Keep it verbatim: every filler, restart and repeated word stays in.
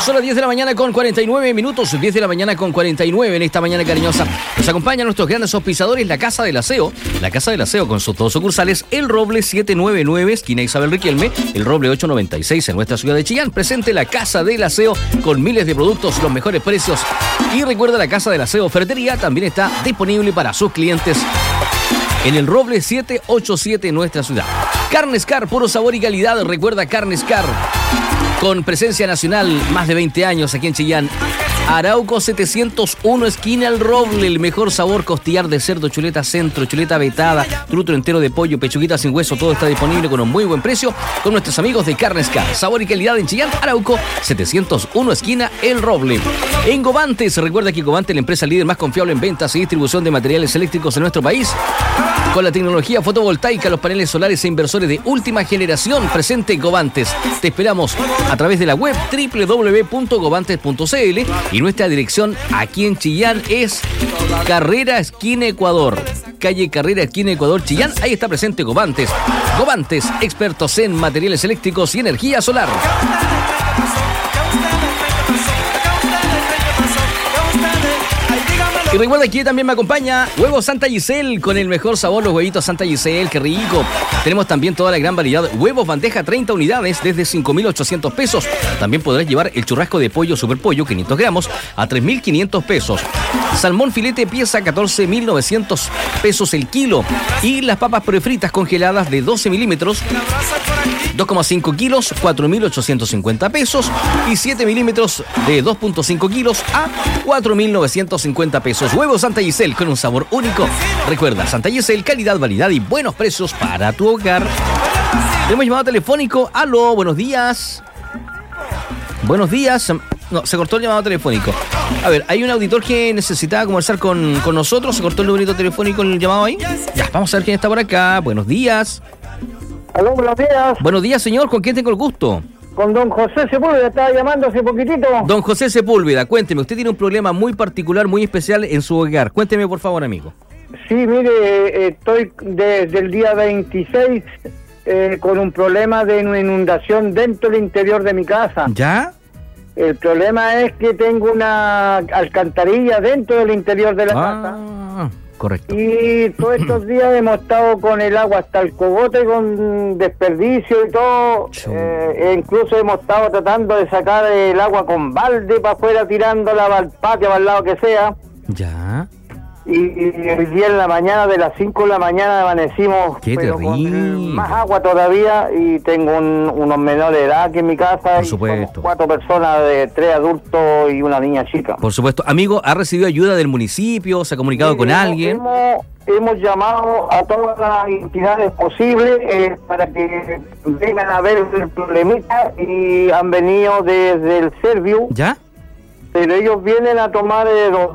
Son las diez de la mañana con cuarenta y nueve minutos, diez de la mañana con cuarenta y nueve en esta mañana cariñosa. Nos acompañan nuestros grandes auspiciadores, la Casa del Aseo. La Casa del Aseo con sus dos sucursales, El Roble setecientos noventa y nueve, esquina Isabel Riquelme, El Roble ochocientos noventa y seis en nuestra ciudad de Chillán. Presente la Casa del Aseo con miles de productos, los mejores precios. Y recuerda, la Casa del Aseo Ferretería también está disponible para sus clientes en El Roble setecientos ochenta y siete en nuestra ciudad. Carnes Car, puro sabor y calidad. Recuerda, Carnes Car, con presencia nacional, más de veinte años aquí en Chillán. Arauco setecientos uno, esquina El Roble, el mejor sabor, costillar de cerdo, chuleta centro, chuleta vetada, trutro entero de pollo, pechuguita sin hueso, todo está disponible con un muy buen precio con nuestros amigos de Carnes Car. Sabor y calidad en Chillán, Arauco setecientos uno, esquina El Roble. En Govantes, recuerda que Govantes, la empresa líder más confiable en ventas y distribución de materiales eléctricos en nuestro país, con la tecnología fotovoltaica, los paneles solares e inversores de última generación. Presente en Govantes. Te esperamos a través de la web doble u doble u doble u punto govantes punto c l y nuestra dirección aquí en Chillán es Carrera Esquina Ecuador. Calle Carrera Esquina Ecuador, Chillán. Ahí está presente Govantes. Govantes, expertos en materiales eléctricos y energía solar. Y recuerda que también me acompaña Huevos Santa Giselle, con el mejor sabor, los huevitos Santa Giselle, qué rico. Tenemos también toda la gran variedad. Huevos bandeja, treinta unidades desde cinco mil ochocientos pesos. También podrás llevar el churrasco de pollo Super Pollo, quinientos gramos, a tres mil quinientos pesos. Salmón filete pieza, catorce mil novecientos pesos el kilo. Y las papas prefritas congeladas de doce milímetros, dos coma cinco kilos, cuatro mil ochocientos cincuenta pesos. Y siete milímetros de dos punto cinco kilos a cuatro mil novecientos cincuenta pesos. Huevos Santa Giselle, con un sabor único. Recuerda, Santa Giselle, calidad, validad y buenos precios para tu hogar. Tenemos llamado telefónico. Aló, buenos días. Buenos días. No, se cortó el llamado telefónico. A ver, hay un auditor que necesitaba conversar con, con nosotros. Se cortó el numerito telefónico en el llamado ahí. Ya, vamos a ver quién está por acá. Buenos días. Aló, buenos días. Buenos días, señor. ¿Con quién tengo el gusto? Con don José Sepúlveda, estaba llamando hace poquitito. Don José Sepúlveda, cuénteme, usted tiene un problema muy particular, muy especial en su hogar. Cuénteme, por favor, amigo. Sí, mire, eh, estoy desde el día veintiséis eh, con un problema de una inundación dentro del interior de mi casa. ¿Ya? El problema es que tengo una alcantarilla dentro del interior de la ah, casa. Correcto. Y todos estos días hemos estado con el agua hasta el cogote, con desperdicio y todo. Eh, e incluso hemos estado tratando de sacar el agua con balde para afuera, tirándola al patio, para el lado que sea. Ya. Y, y el día en la mañana, de las cinco de la mañana, amanecimos Qué pero terrible. con más agua todavía. Y tengo un, unos menores de edad aquí en mi casa. Por y supuesto. somos cuatro personas, de tres adultos y una niña chica. Por supuesto. Amigo, ¿ha recibido ayuda del municipio? ¿Se ha comunicado Sí, con hemos, alguien? Hemos, hemos llamado a todas las entidades posibles eh, para que vengan a ver el problemita, y han venido desde el Serviu. ¿Ya? Pero ellos vienen a tomar eh, los